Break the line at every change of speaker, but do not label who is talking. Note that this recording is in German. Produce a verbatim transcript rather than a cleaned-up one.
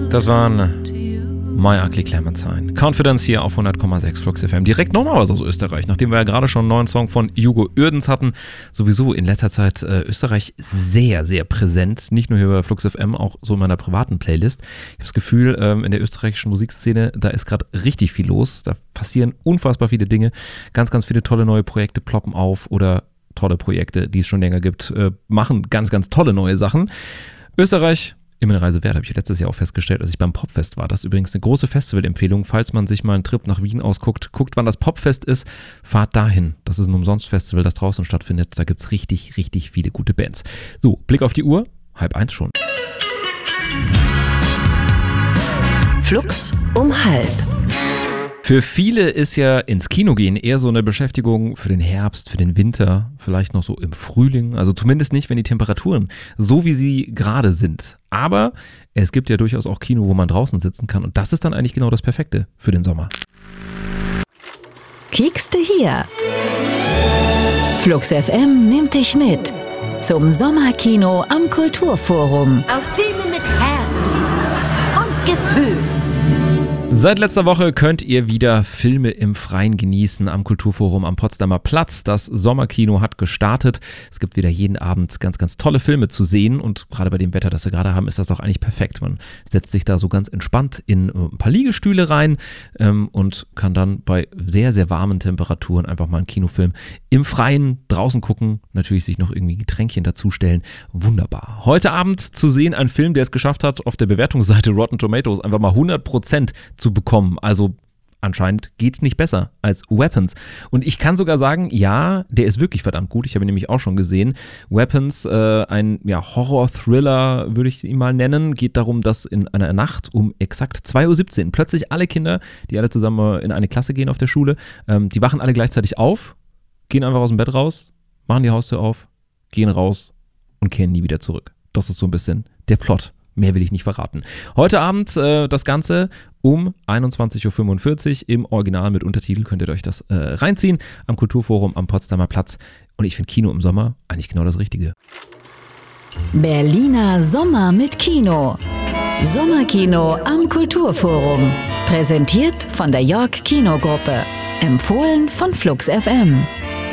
Das waren My Ugly Clementine. Confidence hier auf hundert Komma sechs Flux F M. Direkt nochmal was aus Österreich, nachdem wir ja gerade schon einen neuen Song von Hugo Uerdens hatten. Sowieso in letzter Zeit äh, Österreich sehr, sehr präsent. Nicht nur hier bei Flux F M, auch so in meiner privaten Playlist. Ich habe das Gefühl, ähm, in der österreichischen Musikszene, da ist gerade richtig viel los. Da passieren unfassbar viele Dinge. Ganz, ganz viele tolle neue Projekte ploppen auf oder tolle Projekte, die es schon länger gibt, äh, machen ganz, ganz tolle neue Sachen. Österreich immer eine Reise wert, habe ich letztes Jahr auch festgestellt, als ich beim Popfest war. Das ist übrigens eine große Festivalempfehlung. Falls man sich mal einen Trip nach Wien ausguckt, guckt, wann das Popfest ist, fahrt dahin. Das ist ein Umsonst-Festival, das draußen stattfindet. Da gibt es richtig, richtig viele gute Bands. So, Blick auf die Uhr, halb eins schon.
Flux um halb.
Für viele ist ja ins Kino gehen eher so eine Beschäftigung für den Herbst, für den Winter, vielleicht noch so im Frühling. Also zumindest nicht, wenn die Temperaturen so wie sie gerade sind. Aber es gibt ja durchaus auch Kino, wo man draußen sitzen kann. Und das ist dann eigentlich genau das Perfekte für den Sommer.
Kiekste hier. Flux F M nimmt dich mit zum Sommerkino am Kulturforum.
Auf Filme mit Herz und Gefühl.
Seit letzter Woche könnt ihr wieder Filme im Freien genießen am Kulturforum am Potsdamer Platz. Das Sommerkino hat gestartet. Es gibt wieder jeden Abend ganz, ganz tolle Filme zu sehen und gerade bei dem Wetter, das wir gerade haben, ist das auch eigentlich perfekt. Man setzt sich da so ganz entspannt in ein paar Liegestühle rein ähm, und kann dann bei sehr, sehr warmen Temperaturen einfach mal einen Kinofilm im Freien draußen gucken. Natürlich sich noch irgendwie Getränkchen dazustellen. Wunderbar. Heute Abend zu sehen ein Film, der es geschafft hat, auf der Bewertungsseite Rotten Tomatoes einfach mal hundert Prozent zu bekommen. Also anscheinend geht es nicht besser als Weapons. Und ich kann sogar sagen, ja, der ist wirklich verdammt gut. Ich habe ihn nämlich auch schon gesehen. Weapons, äh, ein ja, Horror-Thriller, würde ich ihn mal nennen. Geht darum, dass in einer Nacht um exakt zwei Uhr siebzehn plötzlich alle Kinder, die alle zusammen in eine Klasse gehen auf der Schule, ähm, die wachen alle gleichzeitig auf, gehen einfach aus dem Bett raus, machen die Haustür auf, gehen raus und kehren nie wieder zurück. Das ist so ein bisschen der Plot. Mehr will ich nicht verraten. Heute Abend äh, das Ganze um einundzwanzig Uhr fünfundvierzig im Original mit Untertitel. Könnt ihr euch das äh, reinziehen am Kulturforum am Potsdamer Platz. Und ich finde Kino im Sommer eigentlich genau das Richtige.
Berliner Sommer mit Kino. Sommerkino am Kulturforum. Präsentiert von der York Kinogruppe. Empfohlen von Flux F M.